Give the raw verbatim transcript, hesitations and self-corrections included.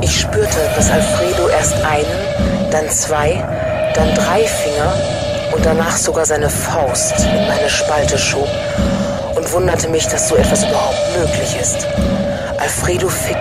Ich spürte, dass Alfredo erst einen, dann zwei, dann drei Finger und danach sogar seine Faust in meine Spalte schob und wunderte mich, dass so etwas überhaupt möglich ist. Alfredo fick